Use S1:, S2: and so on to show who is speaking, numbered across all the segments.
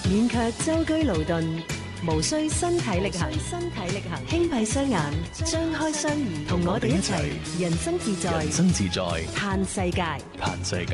S1: 免卻舟車勞頓，無需身體力行，輕閉雙眼，張開雙耳，同我哋一齊人生自在，嘆世界。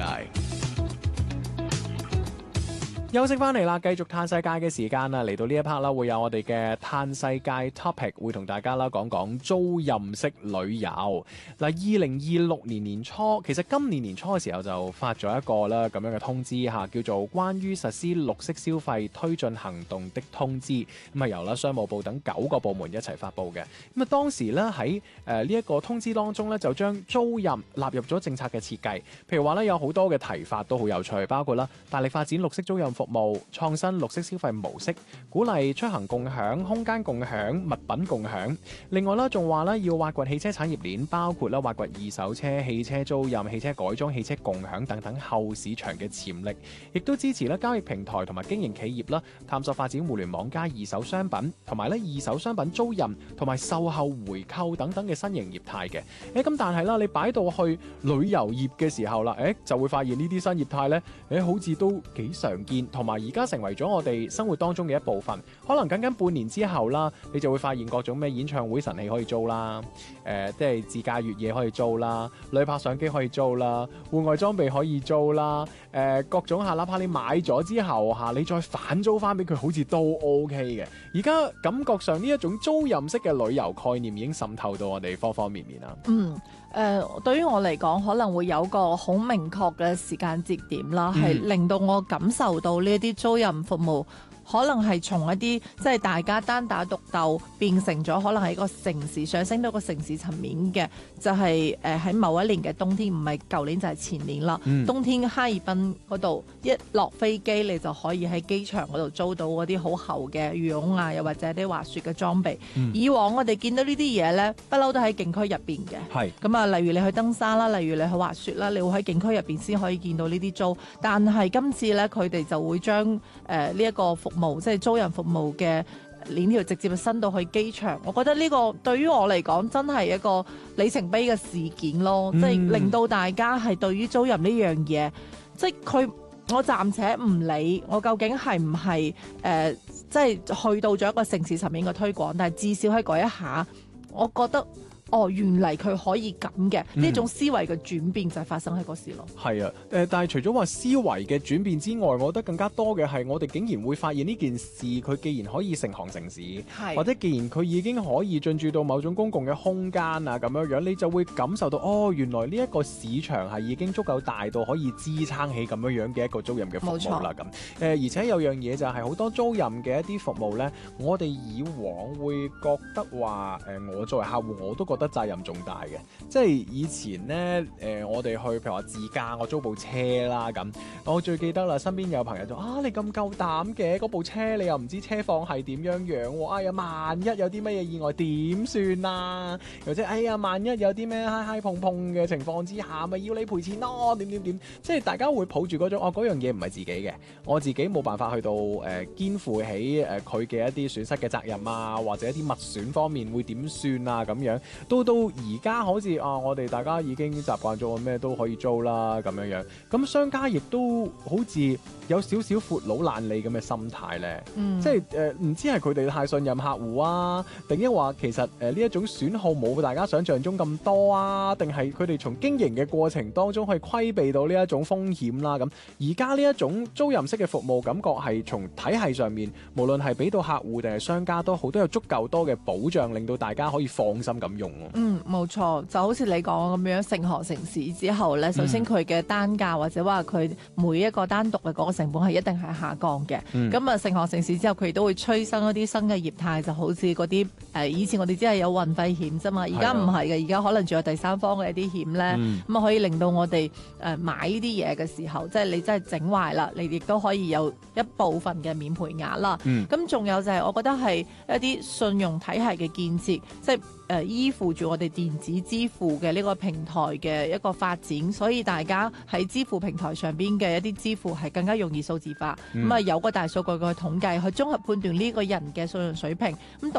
S2: 休息翻嚟啦，繼續嘆世界嘅時間啦，嚟到呢一 part 啦，會有我哋嘅嘆世界 topic， 會同大家啦講講租賃式旅遊。嗱，2026年年初，其實今年年初嘅時候就發咗一個啦咁樣嘅通知嚇，叫做關於實施綠色消費推進行動的通知。咁啊由啦商務部等9個部門一齊發布嘅。咁啊當時咧喺呢一個通知當中咧，就將租賃納入咗政策嘅設計。譬如話咧有好多嘅提法都好有趣，包括啦大力發展綠色租賃服務、創新綠色消費模式、鼓勵出行共享、空間共享、物品共享。另外啦，仲話咧要挖掘汽車產業鏈，包括啦挖掘二手車、汽車租賃、汽車改裝、汽車共享等等後市場嘅潛力，亦都支持咧交易平台同埋經營企業啦，探索發展互聯網加二手商品，同埋咧二手商品租賃同埋售後回購等等嘅新型業態嘅。咁但係啦，你擺到去旅遊業嘅時候啦，就會發現呢啲新業態咧，好似都幾常見。同埋而家成為咗我哋生活當中嘅一部分，可能僅僅半年之後啦，你就會發現各種咩演唱會神器可以租啦，即係自駕越野可以租啦，旅拍相機可以租啦，戶外裝備可以租啦，各種哪怕你買咗之後你再反租翻俾佢，好似都 OK 嘅。而家感覺上呢一種租賃式嘅旅遊概念已經滲透到我哋方方面面啦。
S3: 對於我嚟講，可能會有個好明確嘅時間節點啦，係令到我感受到呢一啲租賃服務可能係從一啲即係大家單打獨鬥變成咗可能係一個城市上升到個城市層面嘅，就係喺某一年嘅冬天，唔係舊年就係前年啦。冬天哈爾濱嗰度一落飛機，你就可以喺機場嗰度租到嗰啲好厚嘅羽絨啊，又或者啲滑雪嘅裝備。以往我哋見到呢啲嘢呢，不嬲都喺景區入邊嘅。係咁啊，例如你去登山啦，例如你去滑雪啦，你會喺景區入邊先可以見到呢啲租。但係今次呢，佢哋就會將呢一個服務即係租賃服務嘅鏈條直接伸到去機場。我覺得呢個對於我嚟講真係一個里程碑嘅事件咯，即係令到大家係對於租賃呢樣嘢，即係我暫且唔理我究竟係唔係即係去到咗一個城市層面嘅推廣，但係至少喺嗰一下，我覺得原嚟佢可以咁嘅，呢種思維嘅轉變就係發生喺嗰時咯。係啊，
S2: 但係除咗話思維嘅轉變之外，我覺得更加多嘅係我哋竟然會發現呢件事，佢既然可以成行成市，或者既然佢已經可以進駐到某種公共嘅空間啊咁樣樣，你就會感受到原來呢一個市場係已經足夠大到可以支撐起咁樣樣嘅一個租賃嘅服務啦咁。而且有樣嘢就係好多租賃嘅一啲服務呢，我哋以往會覺得話我作為客戶我都覺得責任重大嘅，即係以前呢，我哋去譬如話自駕，我租部車啦咁，我最記得啦，身邊有朋友就你咁夠膽嘅，嗰部車你又唔知車況係點樣樣，哎呀萬一有啲乜嘢意外點算啊？或者哎呀萬一有啲咩嗨碰碰嘅情況之下，咪要你賠錢咯？點，即係大家會抱住嗰種嗰樣嘢唔係自己嘅，我自己冇辦法去到肩負起佢嘅一啲損失嘅責任啊，或者一啲物損方面會點算啊咁樣。到而家好似我哋大家已經習慣咗咩都可以租啦咁樣樣，咁商家亦都好似有少少闊佬懶理咁嘅心態咧，即係唔知係佢哋太信任客戶啊，定抑或其實呢一種損耗冇大家想象中咁多啊，定係佢哋從經營嘅過程當中去規避到呢一種風險啦咁。而家呢一種租賃式嘅服務，感覺係從體系上面，無論係俾到客戶定係商家都好，都有足夠多嘅保障，令到大家可以放心咁用。
S3: 冇錯，就好似你講咁樣，成行成市之後咧，首先佢嘅單價或者話佢每一個單獨嘅嗰個成本係一定係下降嘅。咁成行成市之後，佢亦都會催生一啲新嘅業態，就好似嗰啲以前我哋只係有運費險啫嘛，而家唔係嘅，而家可能仲有第三方嘅一啲險咧，咁可以令到我哋買呢啲嘢嘅時候，即係你真係整壞啦，你亦都可以有一部分嘅免賠額啦。咁仲有就係我覺得係一啲信用體系嘅建設，即係依附住我哋電子支付嘅呢個平台嘅一個發展，所以大家喺支付平台上邊嘅一啲支付係更加容易數字化，有個大數據去統計，去綜合判斷呢個人嘅信用水平，咁